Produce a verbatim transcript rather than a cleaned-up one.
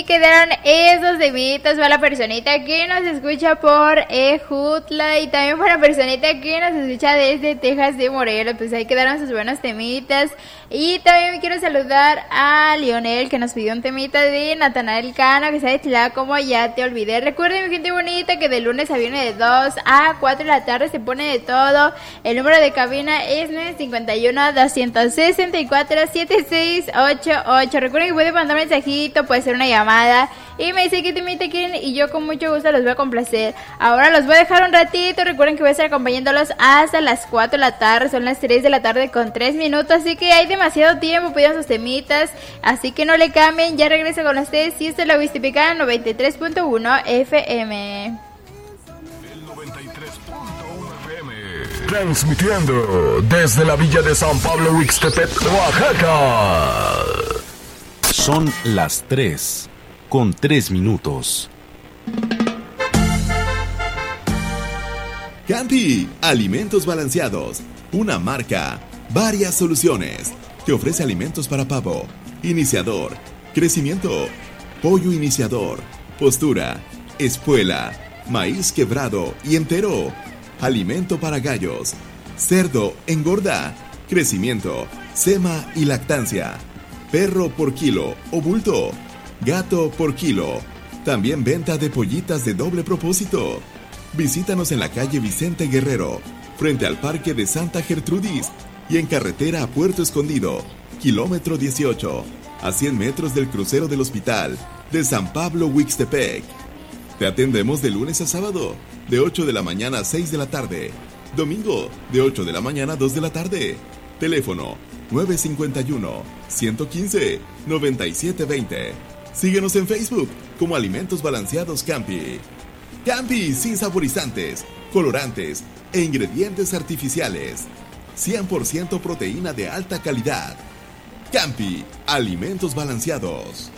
quedaron esos temitas para la personita que nos escucha por Ejutla y también para la personita que nos escucha desde Texas de Morelos. Pues ahí quedaron sus buenos temitas. Y también quiero saludar a Lionel, que nos pidió un temita de Natanael Cano, que sabe titular como Ya Te Olvidé. Recuerden, mi gente bonita, que de lunes a viernes de dos a cuatro de la tarde se pone de todo. El número de cabina es nueve cinco uno, dos seis cuatro, siete seis ocho ocho. Recuerden que pueden mandar un mensajito, puede ser una llamada, y me dice qué temita quieren y yo con mucho gusto los voy a complacer. Ahora los voy a dejar un ratito. Recuerden que voy a estar acompañándolos hasta las cuatro de la tarde. Son las tres de la tarde con tres minutos, así que hay demasiado tiempo pidiendo sus temitas, así que no le cambien. Ya regreso con ustedes y esto es la Huistipica noventa y tres punto uno F M. El noventa y tres punto uno F M. Transmitiendo desde la villa de San Pablo Huixtepec, Oaxaca. Son las tres con tres minutos. Campi, alimentos balanceados, una marca, varias soluciones. Te ofrece alimentos para pavo, iniciador, crecimiento, pollo iniciador, postura, espuela, maíz quebrado y entero, alimento para gallos, cerdo engorda, crecimiento, sema y lactancia, perro por kilo o bulto, gato por kilo. También venta de pollitas de doble propósito. Visítanos en la calle Vicente Guerrero, frente al Parque de Santa Gertrudis, y en carretera a Puerto Escondido, kilómetro dieciocho, a cien metros del crucero del hospital de San Pablo Huixtepec. Te atendemos de lunes a sábado, de ocho de la mañana a seis de la tarde. Domingo, de ocho de la mañana a dos de la tarde. Teléfono nueve cinco uno, uno uno cinco, nueve siete dos cero. Síguenos en Facebook como Alimentos Balanceados Campi. Campi sin saborizantes, colorantes e ingredientes artificiales. cien por ciento proteína de alta calidad. Campi, alimentos balanceados.